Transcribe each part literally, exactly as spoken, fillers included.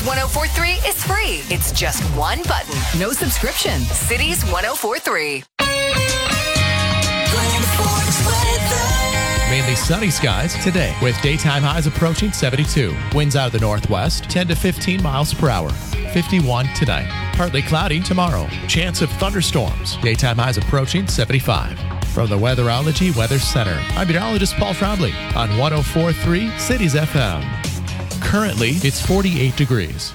ten forty-three is free. It's just one button. No subscription. Cities ten forty-three. Mainly sunny skies today with daytime highs approaching seventy-two. Winds out of the northwest, ten to fifteen miles per hour. fifty-one tonight. Partly cloudy tomorrow. Chance of thunderstorms. Daytime highs approaching seventy-five. From the Weatherology Weather Center, I'm meteorologist Paul Trombley on ten forty-three Cities F M. Currently, it's forty-eight degrees.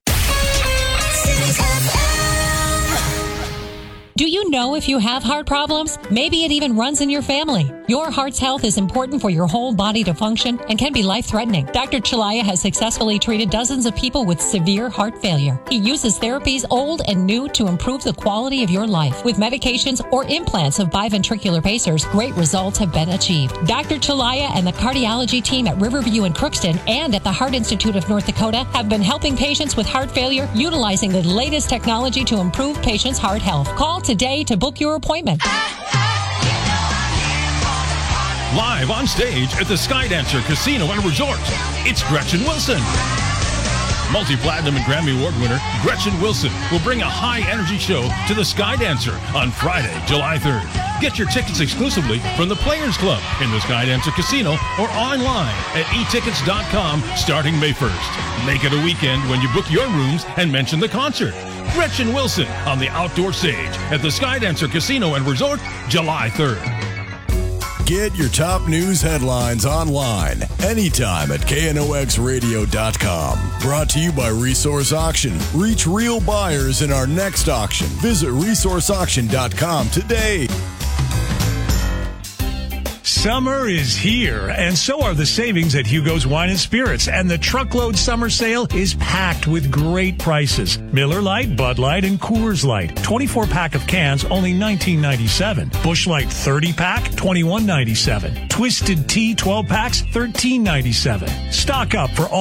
Do you know if you have heart problems? Maybe it even runs in your family. Your heart's health is important for your whole body to function and can be life-threatening. Doctor Chalaya has successfully treated dozens of people with severe heart failure. He uses therapies old and new to improve the quality of your life. With medications or implants of biventricular pacers, great results have been achieved. Doctor Chalaya and the cardiology team at Riverview in Crookston and at the Heart Institute of North Dakota have been helping patients with heart failure utilizing the latest technology to improve patients' heart health. Call today to book your appointment. Live on stage at the Skydancer Casino and Resort, it's Gretchen Wilson. Multi-platinum and Grammy Award winner Gretchen Wilson will bring a high-energy show to the Skydancer on Friday, July third. Get your tickets exclusively from the Players Club in the Skydancer Casino or online at e tickets dot com starting May first. Make it a weekend when you book your rooms and mention the concert. Gretchen Wilson on the outdoor stage at the Skydancer Casino and Resort, July third. Get your top news headlines online anytime at K N O X radio dot com. Brought to you by Resource Auction. Reach real buyers in our next auction. Visit resource auction dot com today. Summer is here, and so are the savings at Hugo's Wine and Spirits. And the truckload summer sale is packed with great prices. Miller Lite, Bud Light, and Coors Light. twenty-four pack of cans, only nineteen ninety-seven. Busch Light thirty pack, twenty-one ninety-seven. Twisted Tea twelve packs, thirteen ninety-seven. Stock up for all